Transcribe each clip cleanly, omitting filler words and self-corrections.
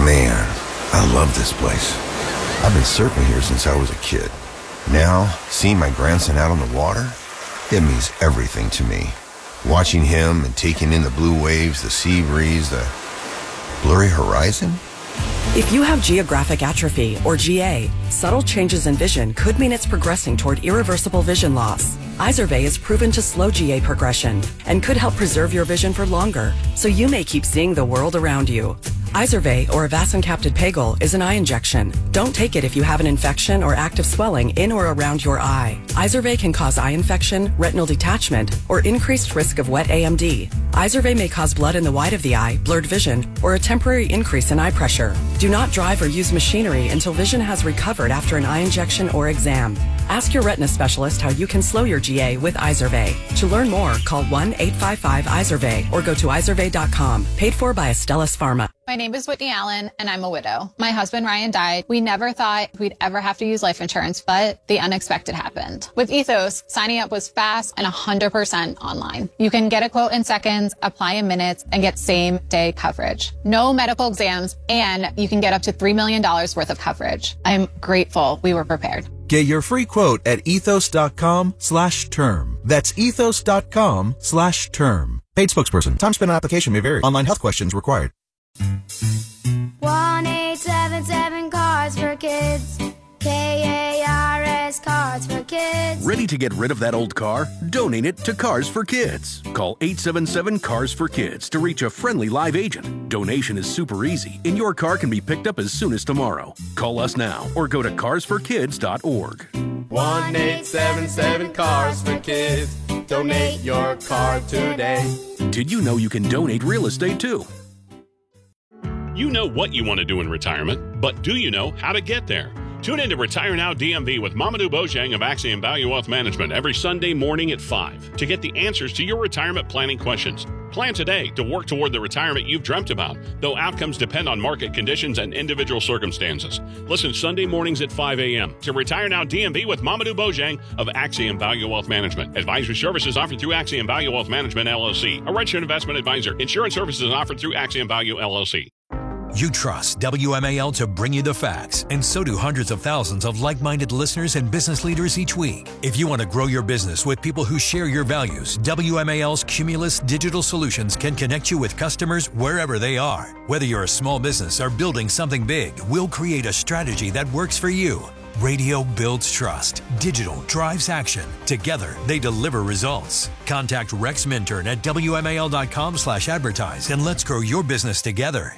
Man, I love this place. I've been surfing here since I was a kid. Now, seeing my grandson out on the water, it means everything to me. Watching him and taking in the blue waves, the sea breeze, the blurry horizon. If you have geographic atrophy, or GA, subtle changes in vision could mean it's progressing toward irreversible vision loss. Izervay is proven to slow GA progression and could help preserve your vision for longer, so you may keep seeing the world around you. Izervay, or avacincaptad pegol, is an eye injection. Don't take it if you have an infection or active swelling in or around your eye. Izervay can cause eye infection, retinal detachment, or increased risk of wet AMD. Izervay may cause blood in the white of the eye, blurred vision, or a temporary increase in eye pressure. Do not drive or use machinery until vision has recovered after an eye injection or exam. Ask your retina specialist how you can slow your GA with Izervay. To learn more, call 1-855-IZERVAY or go to izervay.com. Paid for by Astellas Pharma. My name is Whitney Allen, and I'm a widow. My husband, Ryan, died. We never thought we'd ever have to use life insurance, but the unexpected happened. With Ethos, signing up was fast and 100% online. You can get a quote in seconds, apply in minutes, and get same-day coverage. No medical exams, and you can get up to $3 million worth of coverage. I'm grateful we were prepared. Get your free quote at ethos.com/term. That's ethos.com/term. Paid spokesperson. Time spent on application may vary. Online health questions required. 1-877 Cards for Kids. KARS Cards for Kids. Ready to get rid of that old car? Donate it to Cars for Kids. Call 877 Cars for Kids to reach a friendly live agent. Donation is super easy, and your car can be picked up as soon as tomorrow. Call us now or go to carsforkids.org. 1-877 Cars for Kids. Donate your car today. Did you know you can donate real estate too? You know what you want to do in retirement, but do you know how to get there? Tune in to Retire Now DMV with Mamadou Bojang of Axiom Value Wealth Management every Sunday morning at 5 to get the answers to your retirement planning questions. Plan today to work toward the retirement you've dreamt about, though outcomes depend on market conditions and individual circumstances. Listen Sunday mornings at 5 a.m. to Retire Now DMV with Mamadou Bojang of Axiom Value Wealth Management. Advisory services offered through Axiom Value Wealth Management, LLC, a registered investment advisor. Insurance services offered through Axiom Value, LLC. You trust WMAL to bring you the facts, and so do hundreds of thousands of like-minded listeners and business leaders each week. If you want to grow your business with people who share your values, WMAL's Cumulus Digital Solutions can connect you with customers wherever they are. Whether you're a small business or building something big, we'll create a strategy that works for you. Radio builds trust. Digital drives action. Together, they deliver results. Contact Rex Minturn at WMAL.com/advertise and let's grow your business together.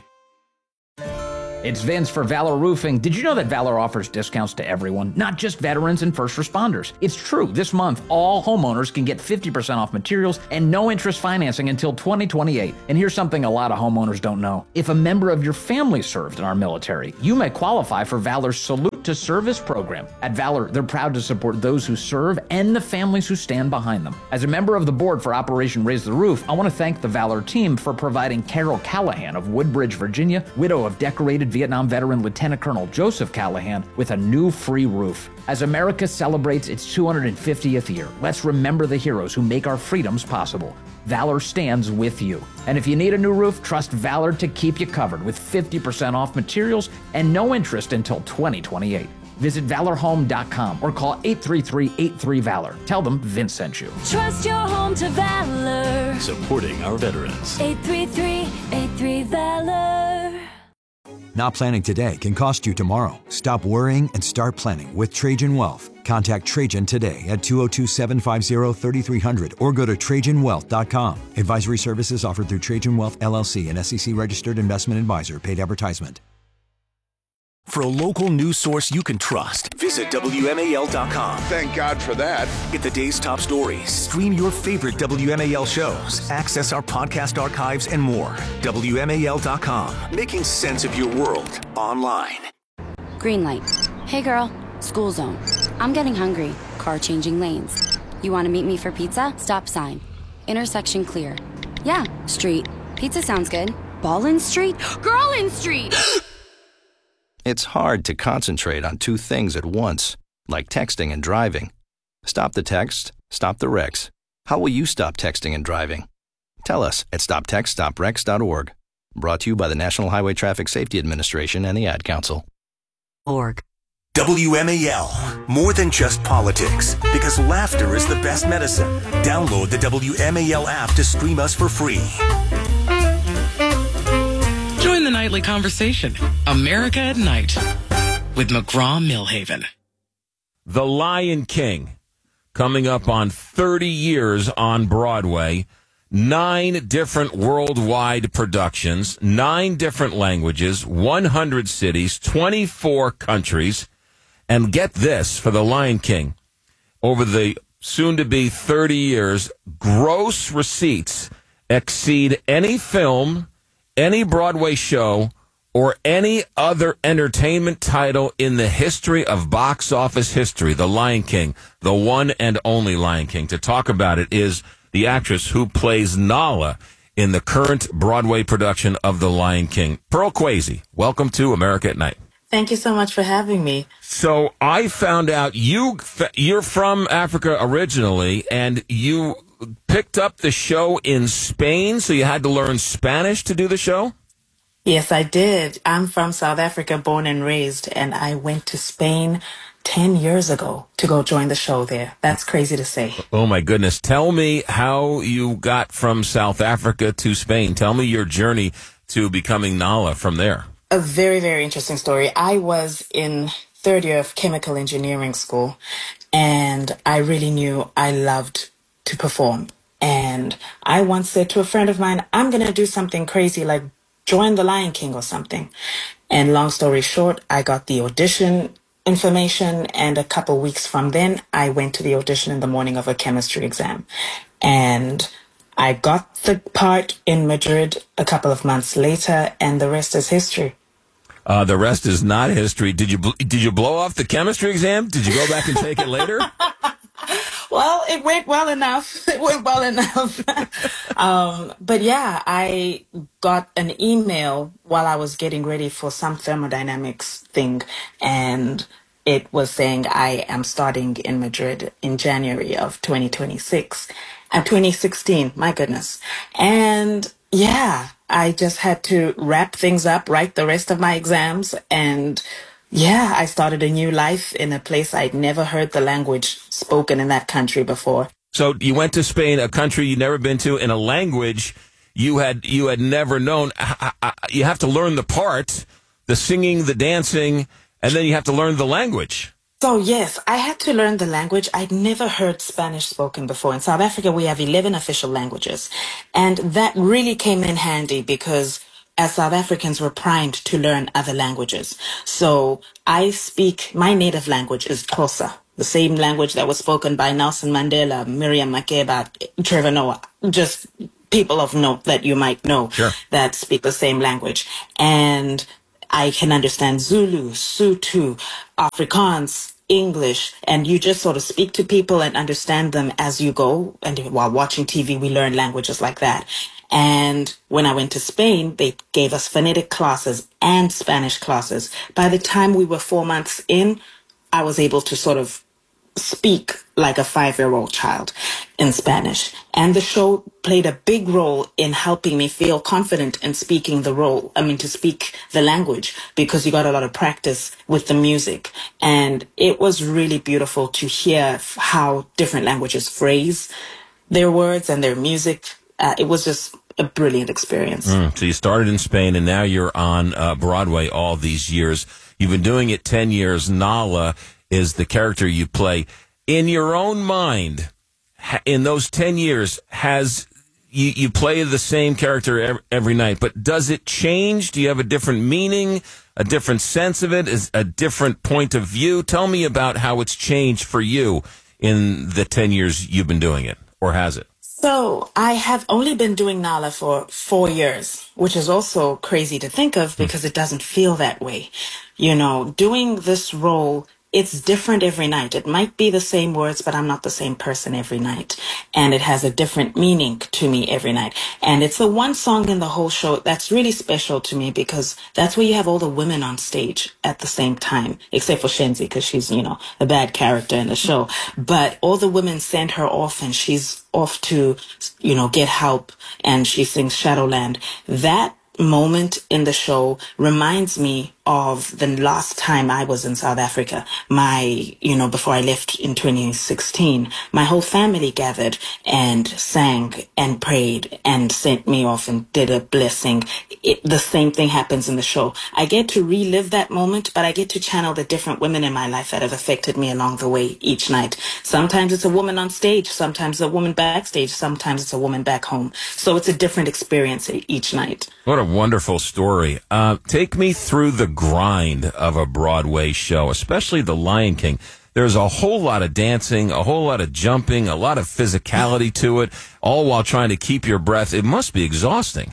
It's Vince for Valor Roofing. Did you know that Valor offers discounts to everyone, not just veterans and first responders? It's true. This month, all homeowners can get 50% off materials and no interest financing until 2028. And here's something a lot of homeowners don't know. If a member of your family served in our military, you may qualify for Valor's Salute to Service program. At Valor, they're proud to support those who serve and the families who stand behind them. As a member of the board for Operation Raise the Roof, I want to thank the Valor team for providing Carol Callahan of Woodbridge, Virginia, widow of decorated Vietnam veteran Lieutenant Colonel Joseph Callahan, with a new free roof. As America celebrates its 250th year, let's remember the heroes who make our freedoms possible. Valor stands with you. And if you need a new roof, trust Valor to keep you covered with 50% off materials and no interest until 2028. Visit valorhome.com or call 833-83-VALOR. Tell them Vince sent you. Trust your home to Valor. Supporting our veterans. 833-83-VALOR. Not planning today can cost you tomorrow. Stop worrying and start planning with Trajan Wealth. Contact Trajan today at 202-750-3300 or go to TrajanWealth.com. Advisory services offered through Trajan Wealth, LLC, an SEC-registered investment advisor. Paid advertisement. For a local news source you can trust, visit WMAL.com. Thank God for that. Get the day's top stories, stream your favorite WMAL shows, access our podcast archives, and more. WMAL.com, making sense of your world online. Green light. Hey girl, school zone. I'm getting hungry. Car changing lanes. You want to meet me for pizza? Stop sign. Intersection clear. Yeah, street. Pizza sounds good. Ballin Street? Girlin Street! It's hard to concentrate on two things at once, like texting and driving. Stop the text, stop the wrecks. How will you stop texting and driving? Tell us at stoptextstoprex.org. Brought to you by the National Highway Traffic Safety Administration and the Ad Council. WMAL, more than just politics, because laughter is the best medicine. Download the WMAL app to stream us for free. Join the nightly conversation, America at Night, with McGraw-Millhaven. The Lion King, coming up on 30 years on Broadway. 9 different worldwide productions, 9 different languages, 100 cities, 24 countries. And get this, for The Lion King, over the soon-to-be 30 years, gross receipts exceed any film, any Broadway show, or any other entertainment title in the history of box office history. The Lion King, the one and only Lion King. To talk about it is the actress who plays Nala in the current Broadway production of The Lion King. Pearl Kwesi, welcome to America at Night. Thank you so much for having me. So I found out you're from Africa originally, and you picked up the show in Spain, so you had to learn Spanish to do the show? Yes, I did. I'm from South Africa, born and raised, and I went to Spain 10 years ago to go join the show there. That's crazy to say. Oh, my goodness. Tell me how you got from South Africa to Spain. Tell me your journey to becoming Nala from there. A very, very interesting story. I was in third year of chemical engineering school, and I really knew I loved to perform. And I once said to a friend of mine, I'm going to do something crazy like join the Lion King or something. And long story short, I got the audition information, and a couple weeks from then, I went to the audition in the morning of a chemistry exam. And I got the part in Madrid a couple of months later, and the rest is history. The rest is not history. Did you blow off the chemistry exam? Did you go back and take it later? Well, it went well enough. But yeah, I got an email while I was getting ready for some thermodynamics thing, and it was saying I am starting in Madrid in January of 2016, my goodness. And yeah, I just had to wrap things up, write the rest of my exams, and yeah, I started a new life in a place I'd never heard the language spoken in that country before. So you went to Spain, a country you'd never been to, in a language you had never known. You have to learn the part, the singing, the dancing, and then you have to learn the language. So yes, I had to learn the language. I'd never heard Spanish spoken before. In South Africa, we have 11 official languages. And that really came in handy because as South Africans, we're primed to learn other languages. So I speak, my native language is Xhosa, the same language that was spoken by Nelson Mandela, Miriam Makeba, Trevor Noah, just people of note that you might know that speak the same language. And I can understand Zulu, Sotho, Afrikaans, English, and you just sort of speak to people and understand them as you go. And while watching TV, we learn languages like that. And when I went to Spain, they gave us phonetic classes and Spanish classes. By the time we were 4 months in, I was able to sort of speak like a 5-year-old child in Spanish. And the show played a big role in helping me feel confident in speaking to speak the language, because you got a lot of practice with the music. And it was really beautiful to hear how different languages phrase their words and their music. It was just a brilliant experience. So you started in Spain, and now you're on Broadway all these years. You've been doing it 10 years. Nala is the character you play. In your own mind, in those 10 years, has you play the same character every night, but does it change? Do you have a different meaning, a different sense of it, is a different point of view? Tell me about how it's changed for you in the 10 years you've been doing it, or has it? So I have only been doing Nala for 4 years, which is also crazy to think of because it doesn't feel that way. You know, doing this role, it's different every night. It might be the same words, but I'm not the same person every night. And it has a different meaning to me every night. And it's the one song in the whole show that's really special to me because that's where you have all the women on stage at the same time, except for Shenzi, because she's, the bad character in the show. But all the women send her off and she's off to, get help, and she sings Shadowland. That moment in the show reminds me of the last time I was in South Africa. Before I left in 2016, my whole family gathered and sang and prayed and sent me off and did a blessing. The same thing happens in the show. I get to relive that moment, but I get to channel the different women in my life that have affected me along the way each night. Sometimes it's a woman on stage, sometimes a woman backstage, sometimes it's a woman back home. So it's a different experience each night. What a wonderful story. Take me through the grind of a Broadway show, especially The Lion King. There's a whole lot of dancing, a whole lot of jumping, a lot of physicality to it, all while trying to keep your breath. It must be exhausting.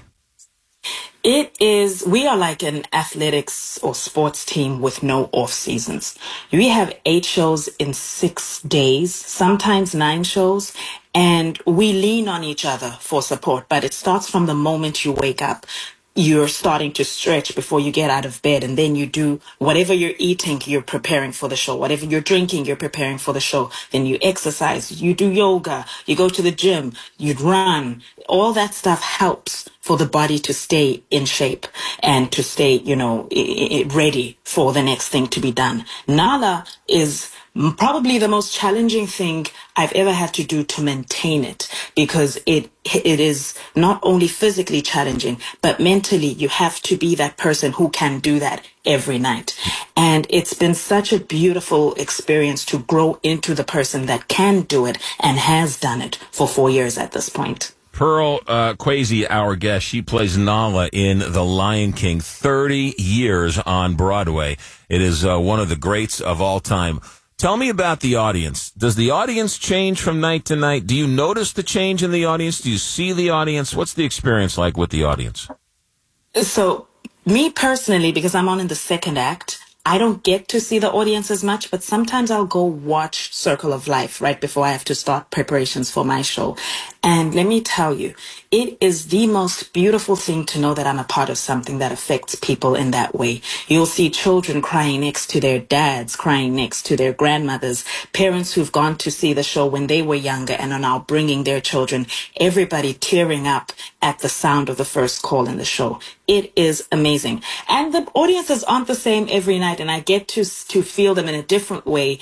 It is, we are like an athletics or sports team with no off seasons. We have 8 shows in 6 days, sometimes 9 shows, and we lean on each other for support, but it starts from the moment you wake up. You're starting to stretch before you get out of bed, and then you do whatever you're eating, you're preparing for the show. Whatever you're drinking, you're preparing for the show. Then you exercise, you do yoga, you go to the gym, you run. All that stuff helps for the body to stay in shape and to stay, ready for the next thing to be done. Nala is probably the most challenging thing I've ever had to do to maintain it, because it is not only physically challenging, but mentally you have to be that person who can do that every night. And it's been such a beautiful experience to grow into the person that can do it and has done it for 4 years at this point. Pearl Kwesi, our guest, she plays Nala in The Lion King, 30 years on Broadway. It is one of the greats of all time. Tell me about the audience. Does the audience change from night to night? Do you notice the change in the audience? Do you see the audience? What's the experience like with the audience? So, me personally, because I'm on in the second act, I don't get to see the audience as much, but sometimes I'll go watch Circle of Life right before I have to start preparations for my show. And let me tell you, it is the most beautiful thing to know that I'm a part of something that affects people in that way. You'll see children crying next to their dads, crying next to their grandmothers, parents who've gone to see the show when they were younger and are now bringing their children, everybody tearing up at the sound of the first call in the show. It is amazing. And the audiences aren't the same every night, and I get to feel them in a different way,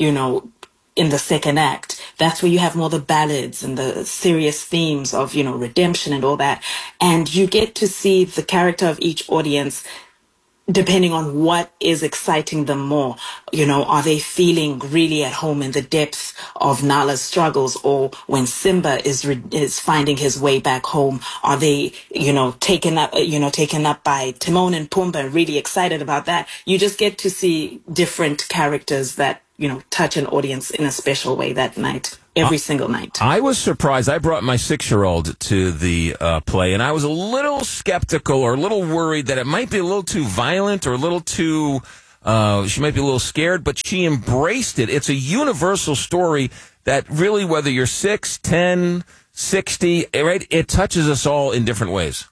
in the second act. That's where you have more the ballads and the serious themes of, redemption and all that. And you get to see the character of each audience depending on what is exciting them more. Are they feeling really at home in the depth of Nala's struggles, or when Simba is finding his way back home? Are they, taken up by Timon and Pumbaa and really excited about that? You just get to see different characters that, touch an audience in a special way that night. Every single night. I was surprised. I brought my 6-year-old to the play, and I was a little skeptical or a little worried that it might be a little too violent or a little too, she might be a little scared, but she embraced it. It's a universal story that really, whether you're 6, 10, 60, right, it touches us all in different ways.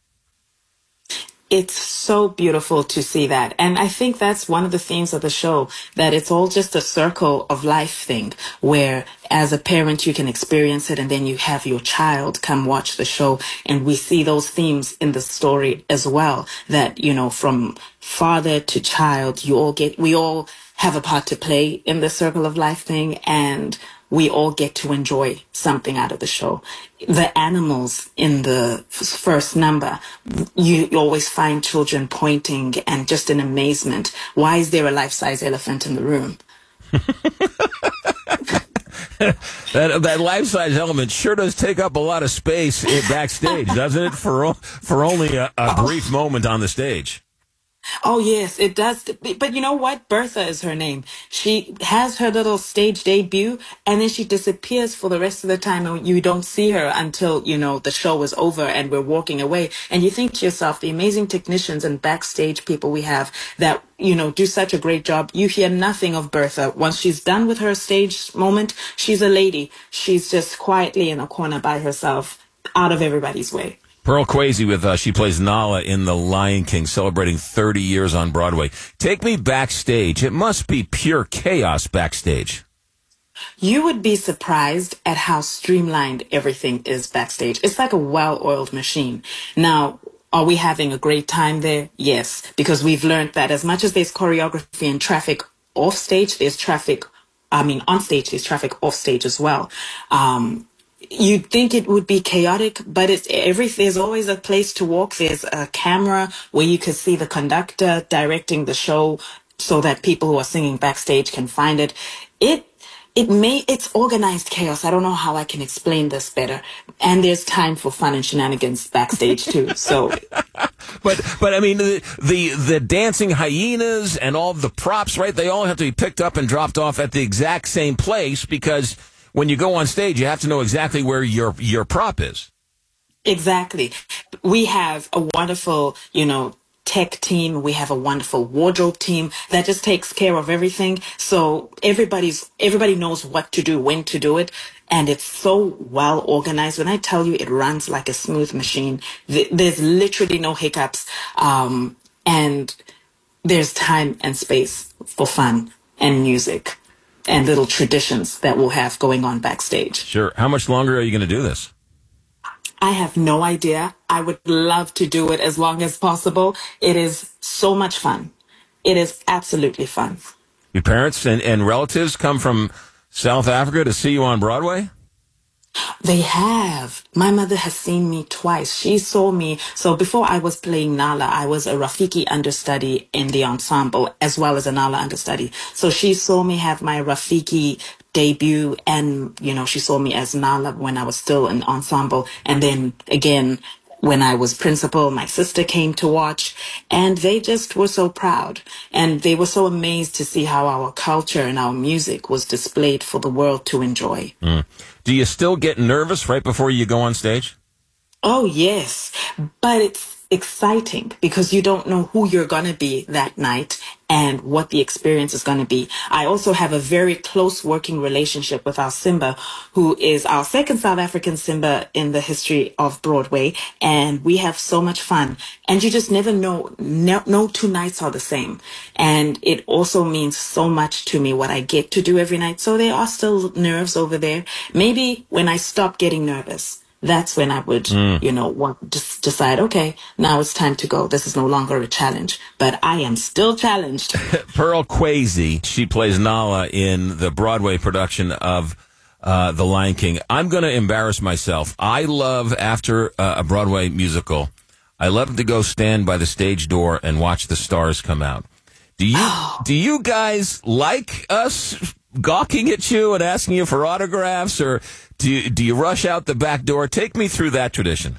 It's so beautiful to see that. And I think that's one of the themes of the show, that it's all just a circle of life thing, where as a parent you can experience it, and then you have your child come watch the show, and we see those themes in the story as well, that, from father to child, we all have a part to play in the circle of life thing, and we all get to enjoy something out of the show. The animals in the first number, you always find children pointing and just in amazement. Why is there a life-size elephant in the room? That life-size element sure does take up a lot of space backstage, doesn't it? For only a brief moment on the stage. Oh, yes, it does. But you know what? Bertha is her name. She has her little stage debut, and then she disappears for the rest of the time, and you don't see her until, the show is over and we're walking away. And you think to yourself, the amazing technicians and backstage people we have that, do such a great job. You hear nothing of Bertha. Once she's done with her stage moment, she's a lady. She's just quietly in a corner by herself, out of everybody's way. Pearl Kwesi she plays Nala in The Lion King, celebrating 30 years on Broadway. Take me backstage. It must be pure chaos backstage. You would be surprised at how streamlined everything is backstage. It's like a well-oiled machine. Now, Are we having a great time there? Yes, because we've learned that as much as there's choreography and traffic off stage, there's traffic, on stage, there's traffic off stage as well. You'd think it would be chaotic, but there's always a place to walk. There's a camera where you can see the conductor directing the show so that people who are singing backstage can find it. It's organized chaos. I don't know how I can explain this better. And there's time for fun and shenanigans backstage too. So, but I mean, the dancing hyenas and all the props, right? They all have to be picked up and dropped off at the exact same place, because when you go on stage, you have to know exactly where your prop is. Exactly. We have a wonderful, tech team. We have a wonderful wardrobe team that just takes care of everything. So everybody knows what to do, when to do it. And it's so well organized. When I tell you it runs like a smooth machine, there's literally no hiccups. And there's time and space for fun and music and little traditions that we'll have going on backstage. Sure. How much longer are you going to do this? I have no idea. I would love to do it as long as possible. It is so much fun. It is absolutely fun. Your parents and relatives come from South Africa to see you on Broadway? They have. My mother has seen me twice. She saw me. So before I was playing Nala, I was a Rafiki understudy in the ensemble as well as a Nala understudy. So she saw me have my Rafiki debut, and, she saw me as Nala when I was still in ensemble. And then again, when I was principal, my sister came to watch, and they just were so proud. And they were so amazed to see how our culture and our music was displayed for the world to enjoy. Mm. Do you still get nervous right before you go on stage? Oh, yes. But it's exciting because you don't know who you're going to be that night and what the experience is going to be. I also have a very close working relationship with our Simba, who is our second South African Simba in the history of Broadway. And we have so much fun. And you just never know. No two nights are the same. And it also means so much to me what I get to do every night. So there are still nerves over there. Maybe when I stop getting nervous, that's when I would, just decide, okay, now it's time to go. This is no longer a challenge, but I am still challenged. Pearl Kwesi, she plays Nala in the Broadway production of The Lion King. I'm going to embarrass myself. I love, after a Broadway musical, I love to go stand by the stage door and watch the stars come out. Do you guys like us gawking at you and asking you for autographs, or do you rush out the back door? Take me through that tradition.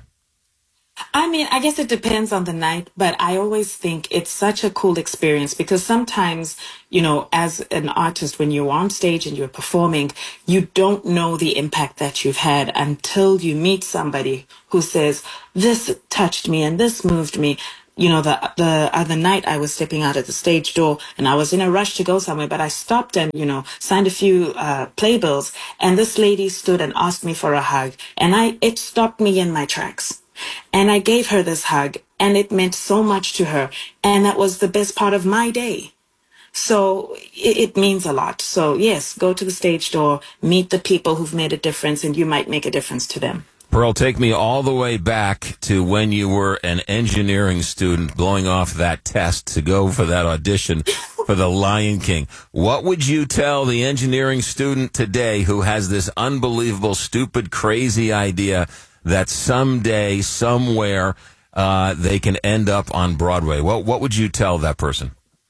I guess it depends on the night, but I always think it's such a cool experience because sometimes, as an artist, when you're on stage and you're performing, you don't know the impact that you've had until you meet somebody who says, this touched me and this moved me. The other night I was stepping out at the stage door and I was in a rush to go somewhere, but I stopped and, signed a few playbills, and this lady stood and asked me for a hug, and it stopped me in my tracks. And I gave her this hug, and it meant so much to her, and that was the best part of my day. So it means a lot. So yes, go to the stage door, meet the people who've made a difference, and you might make a difference to them. Pearl, take me all the way back to when you were an engineering student blowing off that test to go for that audition for The Lion King. What would you tell the engineering student today who has this unbelievable, stupid, crazy idea that someday, somewhere, they can end up on Broadway? What would you tell that person?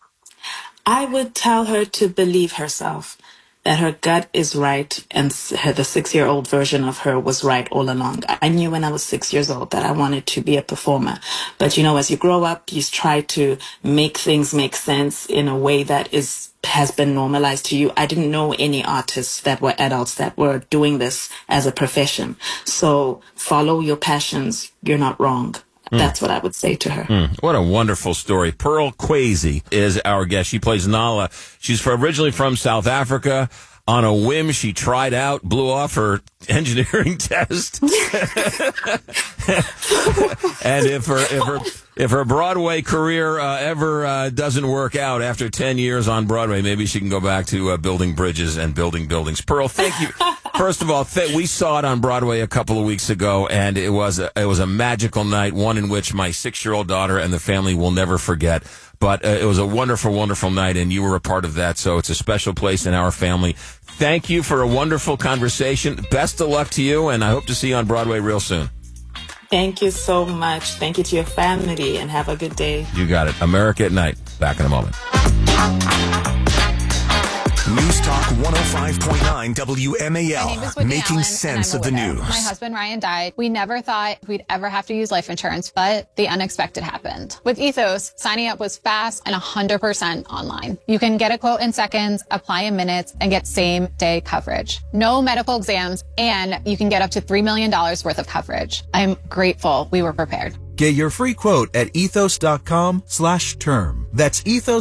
I would tell her to believe herself, that her gut is right, and the 6-year-old version of her was right all along. I knew when I was 6 years old that I wanted to be a performer. But, as you grow up, you try to make things make sense in a way that has been normalized to you. I didn't know any artists that were adults that were doing this as a profession. So follow your passions. You're not wrong. That's what I would say to her. What a wonderful story. Pearl Kwesi is our guest. She plays Nala. She's originally from South Africa. On a whim, she tried out, blew off her engineering test. And if her Broadway career ever doesn't work out after 10 years on Broadway, maybe she can go back to building bridges and building buildings. Pearl, thank you. First of all, we saw it on Broadway a couple of weeks ago, and it was a magical night, one in which my 6-year-old daughter and the family will never forget. But it was a wonderful, wonderful night, and you were a part of that, so it's a special place in our family. Thank you for a wonderful conversation. Best of luck to you, and I hope to see you on Broadway real soon. Thank you so much. Thank you to your family, and have a good day. You got it. America at Night. Back in a moment. News Talk 105.9 My name is WMAL, Whitney making Allen, sense and of I'm the a widow. news. My husband Ryan died. We never thought we'd ever have to use life insurance, but the unexpected happened. With Ethos, signing up was fast and 100% online. You can get a quote in seconds, apply in minutes, and get same-day coverage. No medical exams, and you can get up to $3 million worth of coverage. I'm grateful we were prepared. Get your free quote at ethos.com/term. That's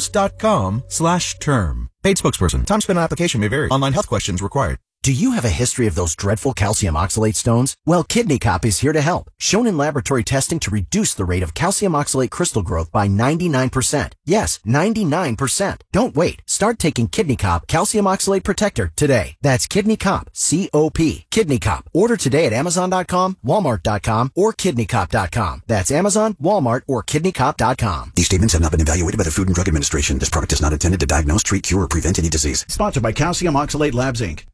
ethos.com/term. Paid spokesperson. Time spent on application may vary. Online health questions required. Do you have a history of those dreadful calcium oxalate stones? Well, Kidney Cop is here to help. Shown in laboratory testing to reduce the rate of calcium oxalate crystal growth by 99%. Yes, 99%. Don't wait. Start taking Kidney Cop Calcium Oxalate Protector today. That's Kidney Cop, C-O-P. Kidney Cop. Order today at Amazon.com, Walmart.com, or KidneyCop.com. That's Amazon, Walmart, or KidneyCop.com. These statements have not been evaluated by the Food and Drug Administration. This product is not intended to diagnose, treat, cure, or prevent any disease. Sponsored by Calcium Oxalate Labs, Inc.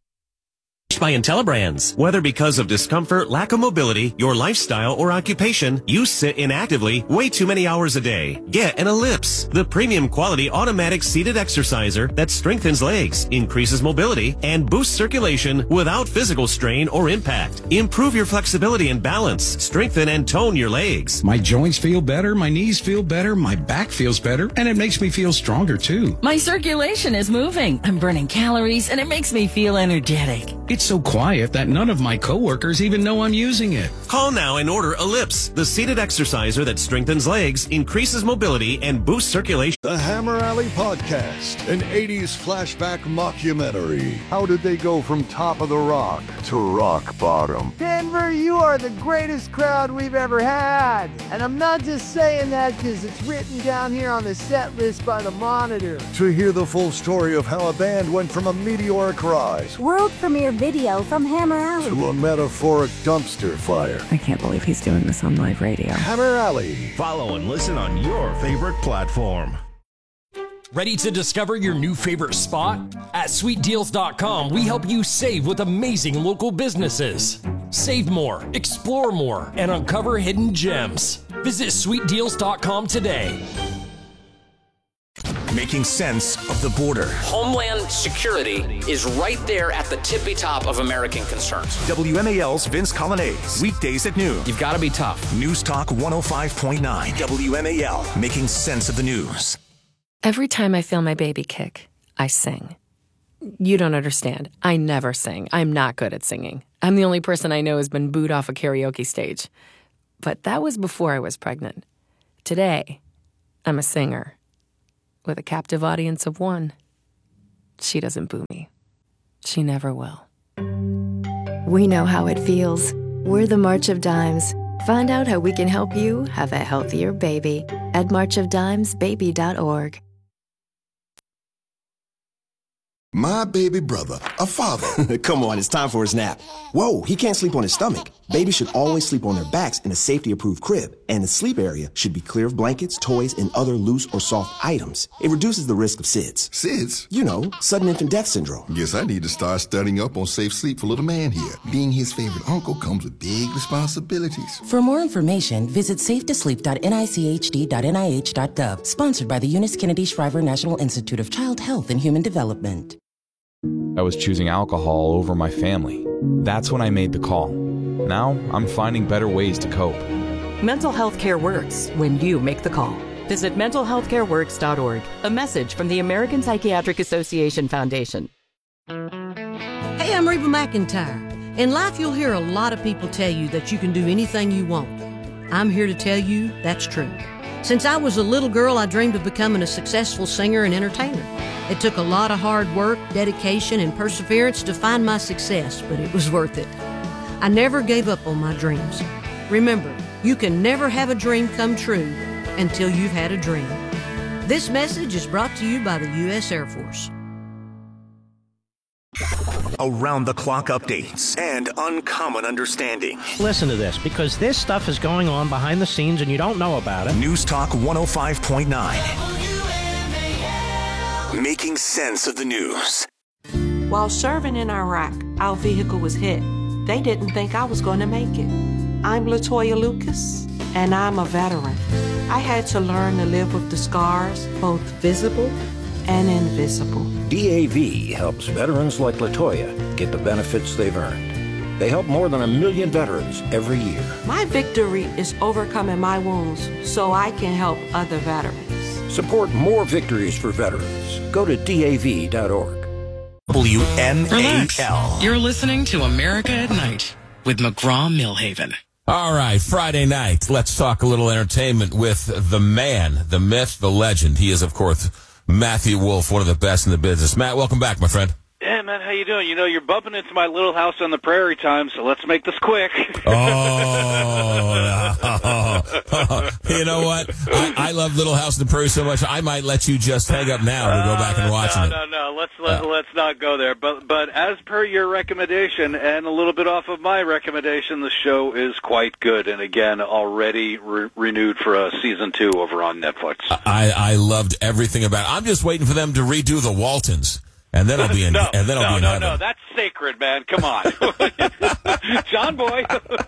By IntelliBrands. Whether because of discomfort, lack of mobility, your lifestyle, or occupation, you sit inactively way too many hours a day. Get an Ellipse, the premium quality automatic seated exerciser that strengthens legs, increases mobility, and boosts circulation without physical strain or impact. Improve your flexibility and balance, strengthen and tone your legs. My joints feel better, my knees feel better, my back feels better, and it makes me feel stronger too. My circulation is moving. I'm burning calories, and it makes me feel energetic. It's so quiet that none of my coworkers even know I'm using it. Call now and order Ellipse, the seated exerciser that strengthens legs, increases mobility, and boosts circulation. The Hammer Alley Podcast, an 80s flashback mockumentary. How did they go from top of the rock to rock bottom? Denver, you are the greatest crowd we've ever had. And I'm not just saying that because it's written down here on the set list by the Monitor. To hear the full story of how a band went from a meteoric rise World premiere video from Hammer Alley to a metaphoric dumpster fire. I can't believe he's doing this on live radio. Hammer Alley. Follow and listen on your favorite platform. Ready to discover your new favorite spot? At sweetdeals.com, we help you save with amazing local businesses. Save more, explore more, and uncover hidden gems. Visit sweetdeals.com today. Making sense of the border. Homeland Security is right there at the tippy top of American concerns. WMAL's Vince Colonnese. Weekdays at noon. You've got to be tough. News Talk 105.9 WMAL. Making sense of the news. Every time I feel my baby kick, I sing. You don't understand. I never sing. I'm not good at singing. I'm the only person I know who's been booed off a karaoke stage. But that was before I was pregnant. Today, I'm a singer. With a captive audience of one. She doesn't boo me. She never will. We know how it feels. We're the March of Dimes. Find out how we can help you have a healthier baby at marchofdimesbaby.org. My baby brother, a father. Come on, it's time for his nap. Whoa, he can't sleep on his stomach. Babies should always sleep on their backs in a safety-approved crib, and the sleep area should be clear of blankets, toys, and other loose or soft items. It reduces the risk of SIDS. SIDS? You know, sudden infant death syndrome. Guess I need to start studying up on safe sleep for little man here. Being his favorite uncle comes with big responsibilities. For more information, visit safetosleep.nichd.nih.gov. Sponsored by the Eunice Kennedy Shriver National Institute of Child Health and Human Development. I was choosing alcohol over my family. That's when I made the call. Now I'm finding better ways to cope. Mental health care works when you make the call. Visit mentalhealthcareworks.org. A message from the American Psychiatric Association Foundation. Hey, I'm Reba McEntire. In life, you'll hear a lot of people tell you that you can do anything you want. I'm here to tell you that's true. Since I was a little girl, I dreamed of becoming a successful singer and entertainer. It took a lot of hard work, dedication, and perseverance to find my success, but it was worth it. I never gave up on my dreams. Remember, you can never have a dream come true until you've had a dream. This message is brought to you by the U.S. Air Force. around-the-clock updates, and uncommon understanding. Listen to this, because this stuff is going on behind the scenes and you don't know about it. News Talk 105.9. Making sense of the news. While serving in Iraq, our vehicle was hit. They didn't think I was going to make it. I'm LaToya Lucas, and I'm a veteran. I had to learn to live with the scars, both visible and invisible. DAV helps veterans like LaToya get the benefits they've earned. They help more than 1 million veterans every year. My victory is overcoming my wounds so I can help other veterans. Support more victories for veterans. Go to DAV.org. WMAL. You're listening to America at Night with McGraw-Millhaven. All right, Friday night. Let's talk a little entertainment with the man, the myth, the legend. He is, of course, Matthew Wolf, one of the best in the business. Matt, welcome back, my friend. Yeah, man, how you doing? You know, you're bumping into my Little House on the Prairie time, so let's make this quick. You know what? I love Little House on the Prairie so much, I might let you just hang up now to go back and watch it. No. Let's not go there. But as per your recommendation, and a little bit off of my recommendation, the show is quite good. And again, already renewed for season 2 over on Netflix. I loved everything about it. I'm just waiting for them to redo the Waltons. And then I'll be in. No, and then I'll be in heaven. No, that's sacred, man. Come on, John Boy.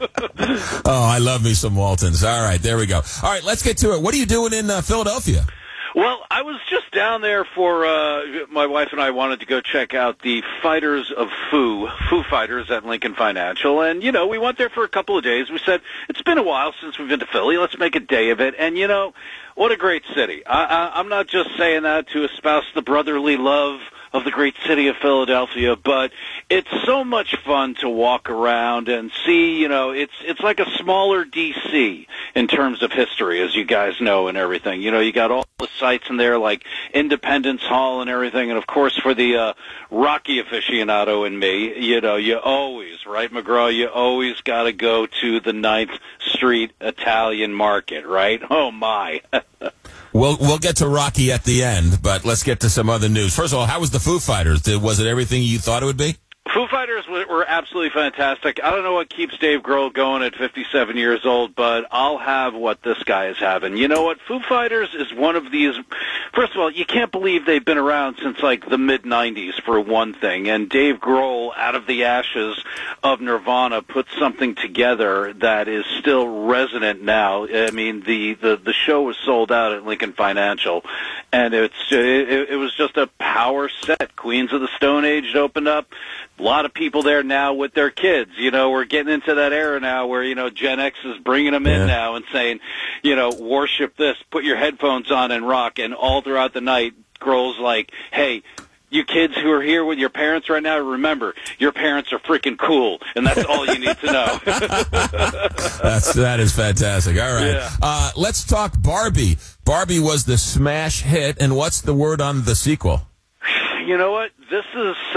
Oh, I love me some Waltons. All right, there we go. All right, let's get to it. What are you doing in Philadelphia? Well, I was just down there for my wife and I wanted to go check out the Fighters of Foo Fighters at Lincoln Financial, and we went there for a couple of days. We said it's been a while since we've been to Philly. Let's make a day of it, and what a great city. I'm not just saying that to espouse the brotherly love of the great city of Philadelphia, but it's so much fun to walk around and see, it's like a smaller D.C. in terms of history, as you guys know, and everything. You got all the sites in there like Independence Hall and everything, and of course for the Rocky aficionado in me, you always, right, McGraw, you always got to go to the 9th Street Italian Market, right? Oh, my. We'll get to Rocky at the end, but let's get to some other news. First of all, how was the Foo Fighters? Was it everything you thought it would be? Foo Fighters were absolutely fantastic. I don't know what keeps Dave Grohl going at 57 years old, but I'll have what this guy is having. You know what? Foo Fighters is one of these. First of all, you can't believe they've been around since like the mid-'90s for one thing, and Dave Grohl, out of the ashes of Nirvana, put something together that is still resonant now. I mean, the show was sold out at Lincoln Financial, and it was just a power set. Queens of the Stone Age opened up. A lot of people there now with their kids. We're getting into that era now where, Gen X is bringing them in now and saying, worship this, put your headphones on and rock. And all throughout the night, Grohl's like, hey, you kids who are here with your parents right now, remember, your parents are freaking cool, and that's all you need to know. That is fantastic. All right. Yeah. Let's talk Barbie. Barbie was the smash hit, and what's the word on the sequel? You know what? This is